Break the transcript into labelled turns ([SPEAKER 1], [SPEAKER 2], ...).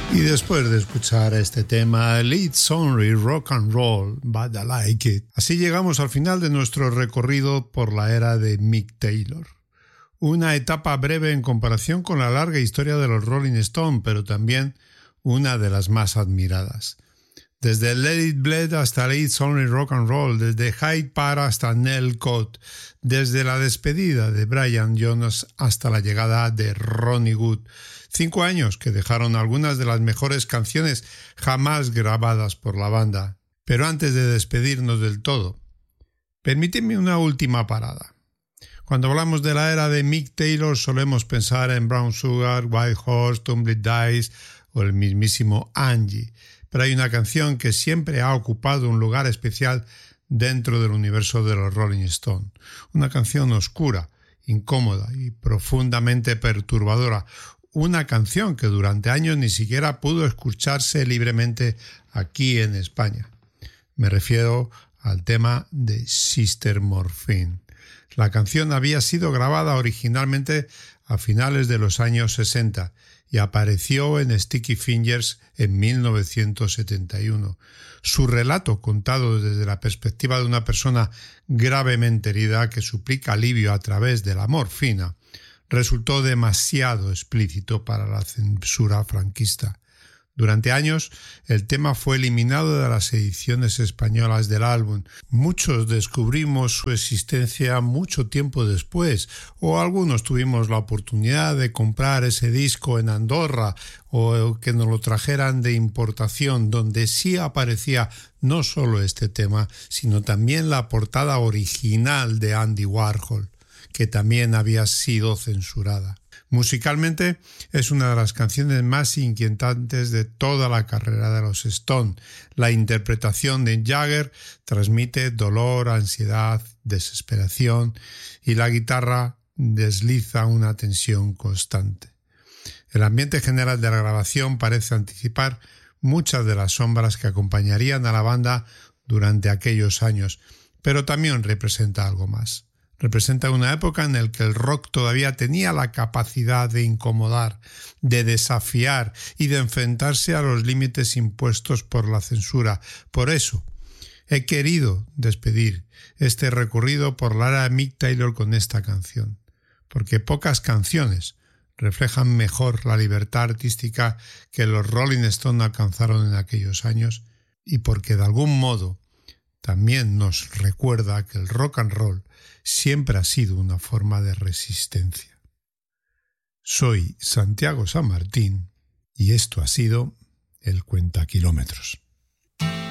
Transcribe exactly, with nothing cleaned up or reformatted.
[SPEAKER 1] Y después de escuchar este tema, It's Only Rock and Roll, but I Like It. Así llegamos al final de nuestro recorrido por la era de Mick Taylor. Una etapa breve en comparación con la larga historia de los Rolling Stones, pero también una de las más admiradas. Desde Let It Bleed hasta It's Only Rock and Roll, desde Hyde Park hasta Nell Cott, desde la despedida de Brian Jones hasta la llegada de Ronnie Wood. Cinco años que dejaron algunas de las mejores canciones jamás grabadas por la banda. Pero antes de despedirnos del todo, permíteme una última parada. Cuando hablamos de la era de Mick Taylor solemos pensar en Brown Sugar, White Horse, Tumbling Dice o el mismísimo Angie. Pero hay una canción que siempre ha ocupado un lugar especial dentro del universo de los Rolling Stones. Una canción oscura, incómoda y profundamente perturbadora. Una canción que durante años ni siquiera pudo escucharse libremente aquí en España. Me refiero al tema de Sister Morphine. La canción había sido grabada originalmente a finales de los años sesenta y apareció en Sticky Fingers en mil novecientos setenta y uno. Su relato, contado desde la perspectiva de una persona gravemente herida que suplica alivio a través de la morfina, resultó demasiado explícito para la censura franquista. Durante años, el tema fue eliminado de las ediciones españolas del álbum. Muchos descubrimos su existencia mucho tiempo después, o algunos tuvimos la oportunidad de comprar ese disco en Andorra o que nos lo trajeran de importación, donde sí aparecía no solo este tema, sino también la portada original de Andy Warhol, que también había sido censurada. Musicalmente es una de las canciones más inquietantes de toda la carrera de los Stones. La interpretación de Jagger transmite dolor, ansiedad, desesperación y la guitarra desliza una tensión constante. El ambiente general de la grabación parece anticipar muchas de las sombras que acompañarían a la banda durante aquellos años, pero también representa algo más. Representa una época en la que el rock todavía tenía la capacidad de incomodar, de desafiar y de enfrentarse a los límites impuestos por la censura. Por eso, he querido despedir este recorrido por la era de Mick Taylor con esta canción, porque pocas canciones reflejan mejor la libertad artística que los Rolling Stones alcanzaron en aquellos años y porque de algún modo también nos recuerda que el rock and roll siempre ha sido una forma de resistencia. Soy Santiago San Martín y esto ha sido El Cuenta Kilómetros.